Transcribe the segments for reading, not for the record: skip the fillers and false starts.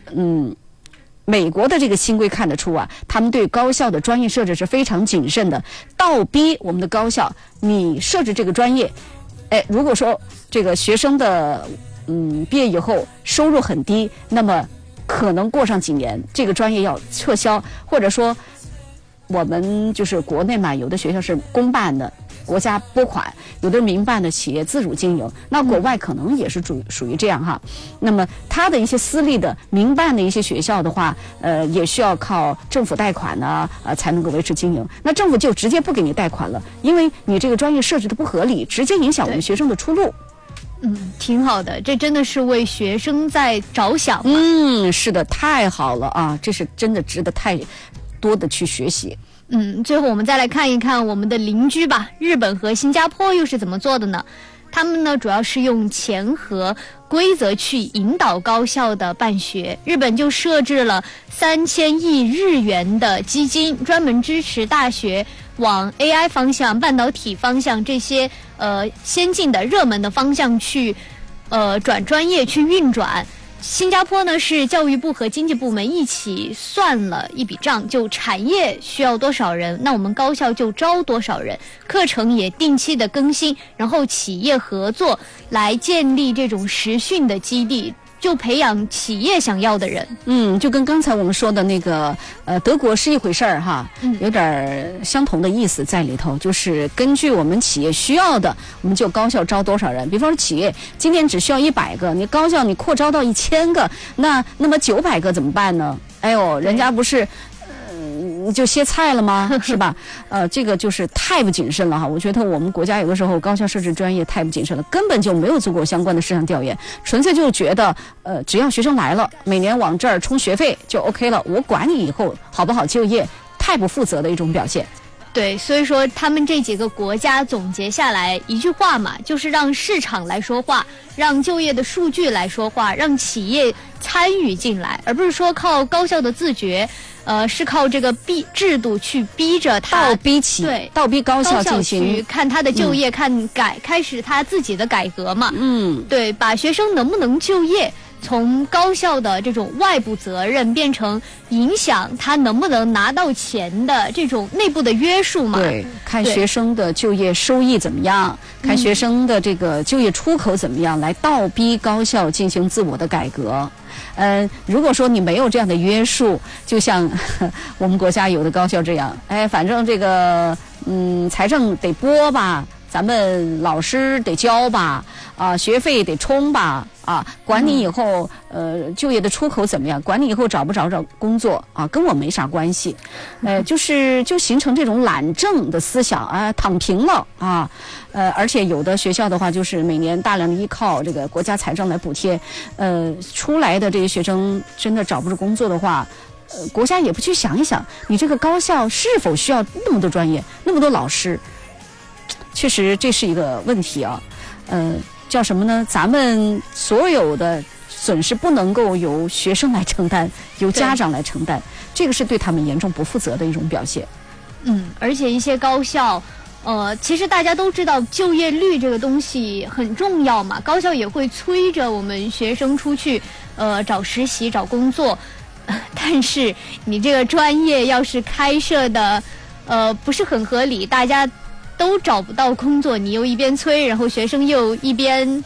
美国的这个新规看得出啊，他们对高校的专业设置是非常谨慎的，倒逼我们的高校，你设置这个专业，如果说这个学生的毕业以后收入很低，那么可能过上几年这个专业要撤销，或者说我们就是国内嘛，有的学校是公办的，国家拨款，有的民办的企业自主经营，那国外可能也是属于这样哈。那么它的一些私立的民办的一些学校的话，也需要靠政府贷款呢，才能够维持经营。那政府就直接不给你贷款了，因为你这个专业设置的不合理，直接影响我们学生的出路。 挺好的，这真的是为学生在着想。 是的，太好了啊，这是真的值得太多的去学习。 最后我们再来看一看我们的邻居吧，日本和新加坡又是怎么做的呢？他们呢主要是用钱和规则去引导高校的办学。日本就设置了3000亿日元的基金，专门支持大学往 AI 方向、半导体方向这些先进的热门的方向去转专业去运转。新加坡呢是教育部和经济部门一起算了一笔账，就产业需要多少人，那我们高校就招多少人，课程也定期的更新，然后企业合作来建立这种实训的基地，就培养企业想要的人。 就跟刚才我们说的那个德国是一回事儿哈，有点相同的意思在里头，就是根据我们企业需要的，我们就高校招多少人。比方说企业今年只需要100个，你高校你扩招到1000个，那么900个怎么办呢？哎呦，人家不是就歇菜了吗？是吧？这个就是太不谨慎了哈。我觉得我们国家有的时候高校设置专业太不谨慎了，根本就没有做过相关的市场调研，纯粹就觉得只要学生来了，每年往这儿充学费就 OK 了，我管你以后好不好就业，太不负责的一种表现。 对，所以说他们这几个国家总结下来一句话嘛，就是让市场来说话，让就业的数据来说话，让企业参与进来，而不是说靠高校的自觉，是靠这个制度去逼着他， 倒逼高校进行去看他的就业，开始他自己的改革嘛。对，把学生能不能就业，从高校的这种外部责任变成影响他能不能拿到钱的这种内部的约束嘛。 对，看学生的就业收益怎么样，看学生的这个就业出口怎么样，来倒逼高校进行自我的改革。如果说你没有这样的约束，就像我们国家有的高校这样，反正这个财政得拨吧，咱们老师得教吧，学费得充吧，管你以后就业的出口怎么样，管你以后找不着工作跟我没啥关系，就形成这种懒政的思想躺平了而且有的学校的话，就是每年大量的依靠这个国家财政来补贴，出来的这些学生真的找不着工作的话，国家也不去想一想，你这个高校是否需要那么多专业，那么多老师。确实这是一个问题叫什么呢？咱们所有的损失不能够由学生来承担，由家长来承担，这个是对他们严重不负责的一种表现。 而且一些高校其实大家都知道就业率这个东西很重要嘛，高校也会催着我们学生出去找实习找工作，但是你这个专业要是开设的不是很合理，大家都找不到工作，你又一边催，然后学生又一边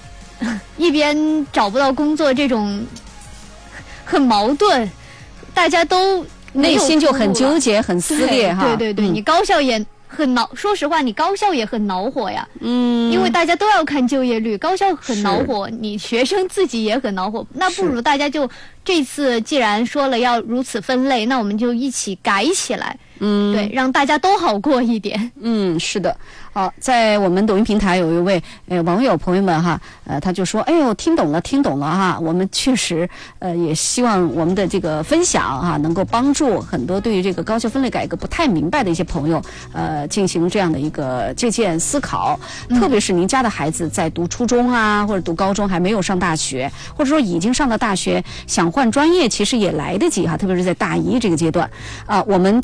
找不到工作，这种很矛盾，大家都内心就很纠结很撕裂哈。 对，你高校也很说实话，你高校也很恼火呀。因为大家都要看就业率，高校很恼火，你学生自己也很恼火，那不如大家就这次既然说了要如此分类，那我们就一起改起来。对，让大家都好过一点。 是的。好，在我们抖音平台有一位网友朋友们哈，他就说，哎呦，听懂了哈，我们确实也希望我们的这个分享能够帮助很多对于这个高校分类改革不太明白的一些朋友进行这样的一个借鉴思考，特别是您家的孩子在读初中或者读高中还没有上大学，或者说已经上了大学想换专业，其实也来得及哈，特别是在大一这个阶段我们接下来就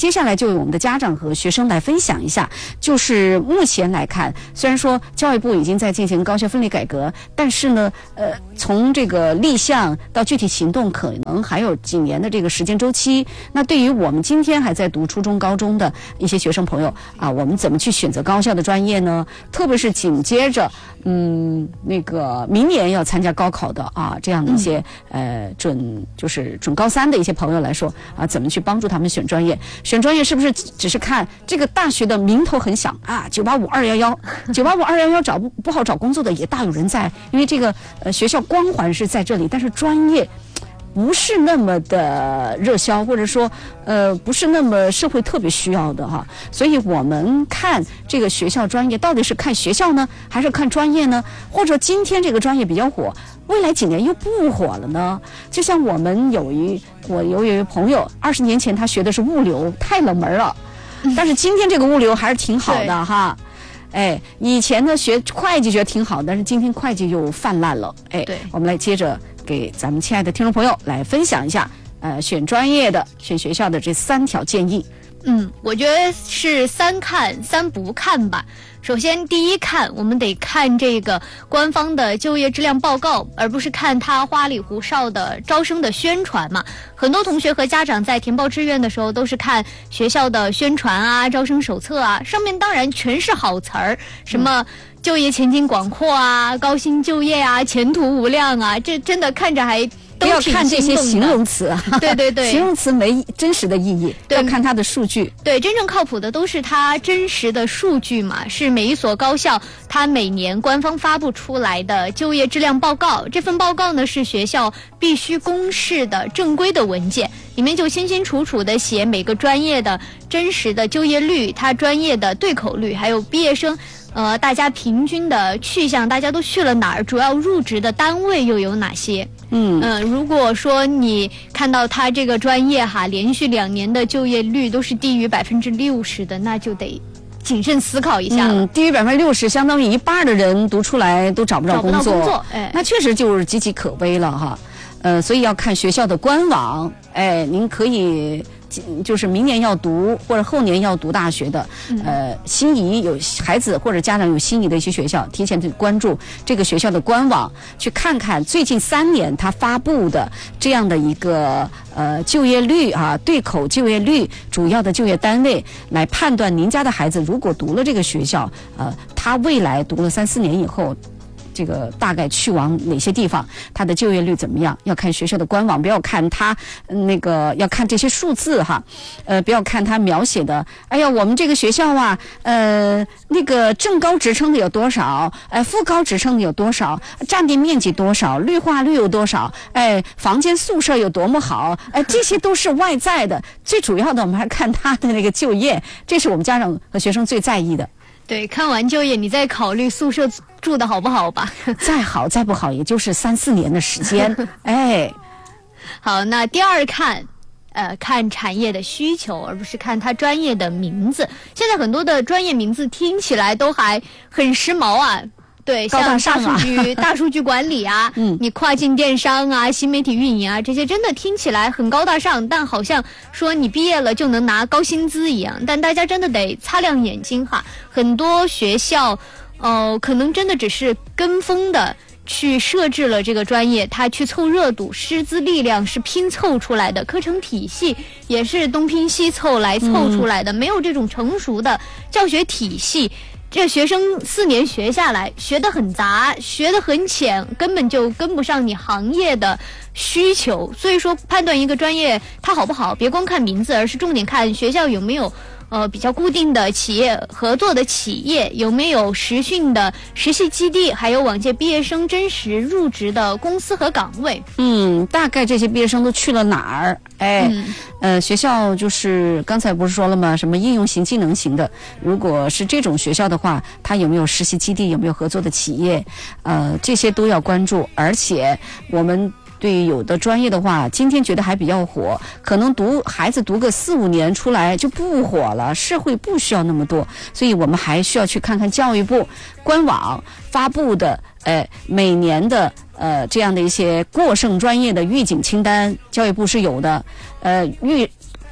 就为我们的家长和学生来分享一下。就是目前来看，虽然说教育部已经在进行高校分类改革，但是呢，从这个立项到具体行动，可能还有几年的这个时间周期。那对于我们今天还在读初中、高中的一些学生朋友啊，我们怎么去选择高校的专业呢？特别是紧接着，那个明年要参加高考的啊，这样的一些准高三的一些朋友来说啊，怎么去帮助他们选专业？选专业是不是只是看这个大学的名头很响啊？985、211，985、211找不好找工作的也大有人在，因为这个学校光环是在这里，但是专业不是那么的热销，或者说不是那么社会特别需要的哈。所以我们看这个学校专业到底是看学校呢，还是看专业呢？或者今天这个专业比较火，未来几年又不火了呢？就像我有一位朋友，20年前他学的是物流，太冷门了，但是今天这个物流还是挺好的哈。哎，以前呢学会计觉得挺好，但是今天会计又泛滥了。哎，对，我们来接着给咱们亲爱的听众朋友来分享一下，选专业的、选学校的这3条建议。 我觉得是3看3不看吧。首先，第一看，我们得看这个官方的就业质量报告，而不是看它花里胡哨的招生的宣传嘛。很多同学和家长在填报志愿的时候，都是看学校的宣传啊、招生手册啊，上面当然全是好词儿，什么就业前景广阔啊、高薪就业啊、前途无量啊，这真的看着还不要看这些形容词啊， 对， 形容词没真实的意义，要看它的数据。 对，真正靠谱的都是它真实的数据嘛，是每一所高校它每年官方发布出来的就业质量报告。这份报告呢是学校必须公示的正规的文件，里面就清清楚楚的写每个专业的真实的就业率，它专业的对口率，还有毕业生大家平均的去向，大家都去了哪儿，主要入职的单位又有哪些。如果说你看到他这个专业连续2年的就业率都是低于60%的，那就得谨慎思考一下了。 低于60%，相当于一半的人读出来都找不着工作，那确实就是岌岌可危了哈。所以要看学校的官网，您可以就是明年要读或者后年要读大学的，心仪有孩子或者家长有心仪的一些学校，提前去关注这个学校的官网，去看看最近3年他发布的这样的一个就业率对口就业率，主要的就业单位，来判断您家的孩子如果读了这个学校，他未来读了3、4年以后，这个大概去往哪些地方，它的就业率怎么样？要看学校的官网，不要看它要看这些数字不要看它描写的。哎呀，我们这个学校正高职称的有多少？副高职称的有多少？占地面积多少？绿化率有多少？房间宿舍有多么好？这些都是外在的，最主要的我们还看它的那个就业，这是我们家长和学生最在意的。 对，看完就业，你再考虑宿舍住的好不好吧。 再好再不好，也就是3、4年的时间。 好，那第二看，看产业的需求，而不是看它专业的名字。现在很多的专业名字听起来都还很时髦啊。对，像大数据管理啊，你跨境电商啊，新媒体运营啊，这些真的听起来很高大上，但好像说你毕业了就能拿高薪资一样。但大家真的得擦亮眼睛很多学校，可能真的只是跟风的去设置了这个专业，它去凑热度，师资力量是拼凑出来的，课程体系也是东拼西凑来凑出来的，没有这种成熟的教学体系。这学生4年学下来，学得很杂，学得很浅，根本就跟不上你行业的需求。所以说，判断一个专业它好不好，别光看名字，而是重点看学校有没有比较固定的企业合作的企业，有没有实训的实习基地，还有往届毕业生真实入职的公司和岗位。 大概这些毕业生都去了哪儿？学校就是刚才不是说了吗？什么应用型、技能型的，如果是这种学校的话，它有没有实习基地，有没有合作的企业？这些都要关注。而且我们对于有的专业的话，今天觉得还比较火，可能孩子读个4、5年出来就不火了，社会不需要那么多，所以我们还需要去看看教育部官网发布的每年的这样的一些过剩专业的预警清单，教育部是有的。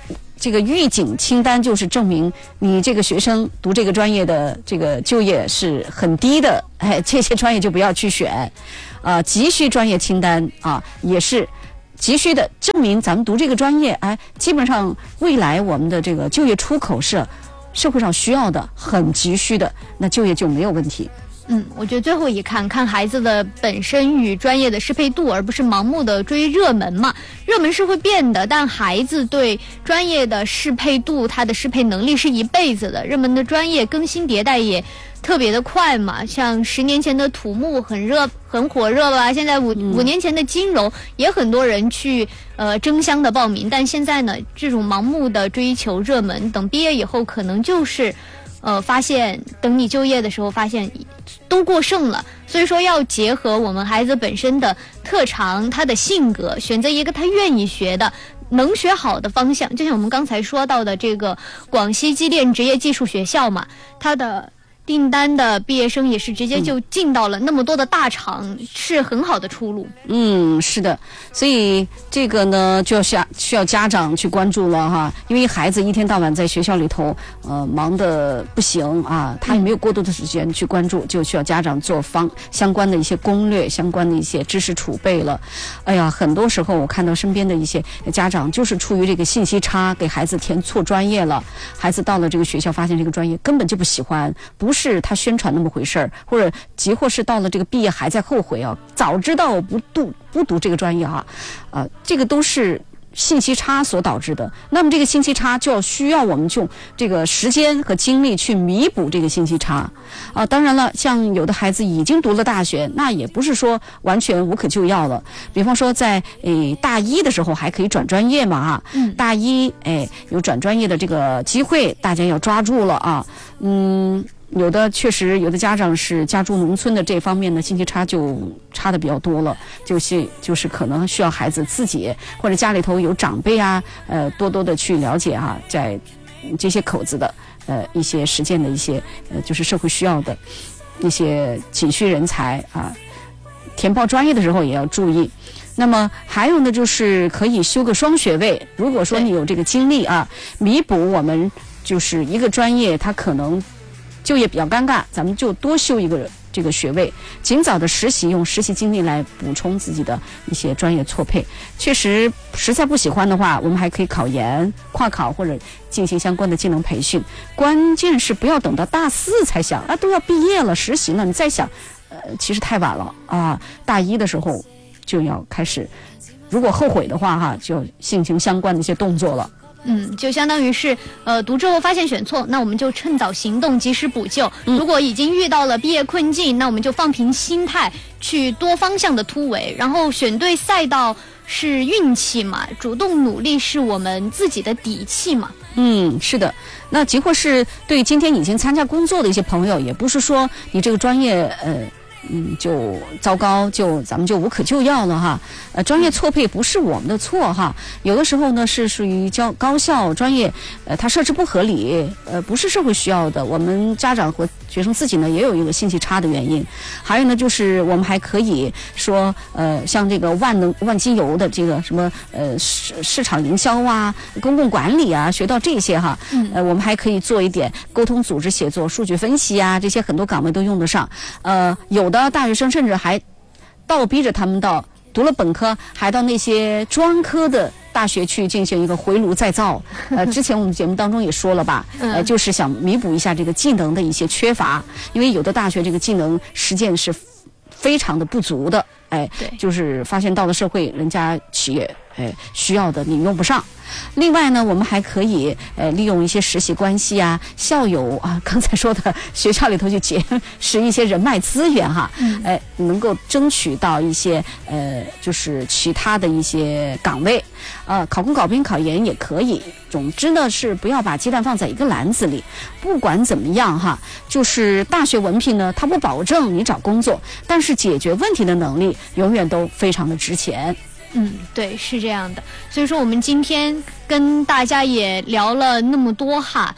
这个预警清单就是证明你这个学生读这个专业的这个就业是很低的，这些专业就不要去选。急需专业清单也是急需的，证明咱们读这个专业，基本上未来我们的这个就业出口是社会上需要的，很急需的，那就业就没有问题。 我觉得最后一看孩子的本身与专业的适配度，而不是盲目的追热门嘛。热门是会变的，但孩子对专业的适配度，他的适配能力是一辈子的。热门的专业更新迭代也特别的快嘛，像10年前的土木很火热吧，现在五年前的金融也很多人去争相的报名，但现在呢，这种盲目的追求热门，等毕业以后可能就是发现等你就业的时候发现都过剩了。所以说要结合我们孩子本身的特长，他的性格，选择一个他愿意学的能学好的方向。就像我们刚才说到的这个广西机电职业技术学校嘛，它的订单的毕业生也是直接就进到了那么多的大厂，是很好的出路。 是的，所以这个呢就需要家长去关注了哈，因为孩子一天到晚在学校里头忙得不行他也没有过多的时间去关注，就需要家长做相关的一些攻略，相关的一些知识储备了。很多时候我看到身边的一些家长就是出于这个信息差，给孩子填错专业了，孩子到了这个学校发现这个专业根本就不喜欢，不是他宣传那么回事儿，或者即或是到了这个毕业还在后悔早知道我不读这个专业这个都是信息差所导致的。那么这个信息差就需要我们用这个时间和精力去弥补这个信息差当然了，像有的孩子已经读了大学，那也不是说完全无可救药了。比方说在大一的时候还可以转专业嘛大一有转专业的这个机会，大家要抓住了确实有的家长是家住农村的，这方面的信息差就差的比较多了，就是可能需要孩子自己或者家里头有长辈多多的去了解在这些口子的一些实践的一些就是社会需要的一些紧需人才填报专业的时候也要注意。那么还有呢，就是可以修个双学位，如果说你有这个精力弥补我们就是一个专业它可能就业比较尴尬，咱们就多修一个这个学位，尽早的实习，用实习经历来补充自己的一些专业错配。确实实在不喜欢的话，我们还可以考研、跨考或者进行相关的技能培训。关键是不要等到大4才想都要毕业了实习了你再想其实太晚了大1的时候就要开始，如果后悔的话就进行相关的一些动作了。 就相当于是读之后发现选错，那我们就趁早行动，及时补救。如果已经遇到了毕业困境，那我们就放平心态，去多方向的突围，然后选对赛道是运气嘛，主动努力是我们自己的底气嘛。 是的。那即或是对今天已经参加工作的一些朋友，也不是说你这个专业就糟糕，咱们就无可救药了专业错配不是我们的错有的时候呢是属于高校专业它设置不合理不是社会需要的，我们家长和学生自己呢也有一个信息差的原因。还有呢就是我们还可以说像这个万金油的这个什么市场营销公共管理学到这些我们还可以做一点沟通组织写作、数据分析这些很多岗位都用得上。有的大学生甚至还倒逼着他们读了本科还到那些专科的大学去进行一个回炉再造之前我们节目当中也说了吧就是想弥补一下这个技能的一些缺乏，因为有的大学这个技能实践是非常的不足的就是发现到了社会人家企业需要的你用不上。另外呢，我们还可以利用一些实习关系校友刚才说的学校里头去结识一些人脉资源能够争取到一些就是其他的一些岗位考公考编考研也可以。总之呢是不要把鸡蛋放在一个篮子里。不管怎么样就是大学文凭呢它不保证你找工作，但是解决问题的能力永远都非常的值钱。 对，是这样的。所以说我们今天跟大家也聊了那么多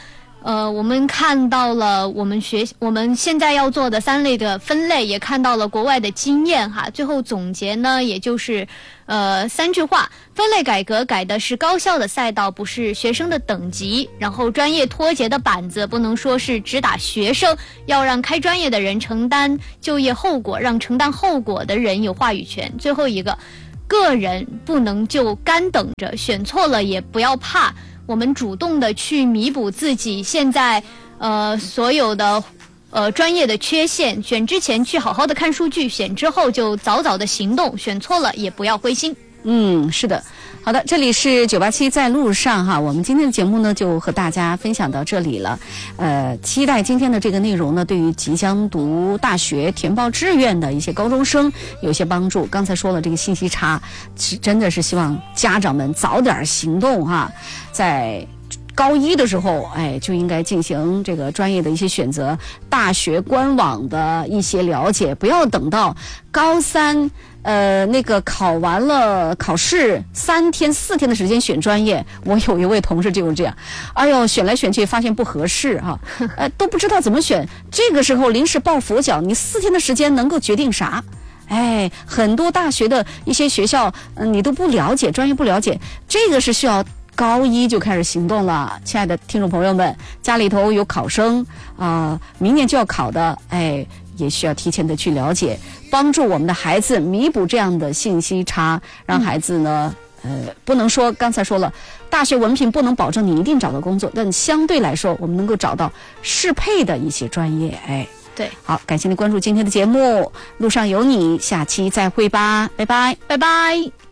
我们看到了我们现在要做的3类的分类，也看到了国外的经验哈。最后总结呢，也就是3句话：分类改革改的是高校的赛道，不是学生的等级。然后专业脱节的板子不能说是只打学生，要让开专业的人承担就业后果，让承担后果的人有话语权。最后一个，个人不能就干等着，选错了也不要怕。我们主动的去弥补自己现在所有的专业的缺陷，选之前去好好的看数据，选之后就早早的行动，选错了也不要灰心。 是的。好的，这里是987在路上哈，我们今天的节目呢就和大家分享到这里了。期待今天的这个内容呢，对于即将读大学填报志愿的一些高中生有些帮助。刚才说了这个信息差，真的是希望家长们早点行动哈，在高1的时候，就应该进行这个专业的一些选择，大学官网的一些了解，不要等到高3。那个考完了考试3天4天的时间选专业，我有一位同事就是这样，哎呦，选来选去发现不合适哈，都不知道怎么选。这个时候临时抱佛脚，你4天的时间能够决定啥？很多大学的一些学校，你都不了解，专业不了解，这个是需要高1就开始行动了。亲爱的听众朋友们，家里头有考生明年就要考的，也需要提前的去了解，帮助我们的孩子弥补这样的信息差，让孩子呢，不能说刚才说了，大学文凭不能保证你一定找到工作，但相对来说，我们能够找到适配的一些专业。 对， 好，感谢您关注今天的节目，路上有你，下期再会吧，拜拜， 拜拜。